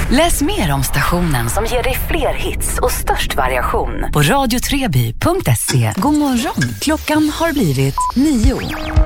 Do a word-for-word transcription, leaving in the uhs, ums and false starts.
Läs mer om stationen som ger dig fler hits och störst variation på radio treby punkt se. God morgon, klockan har blivit nio.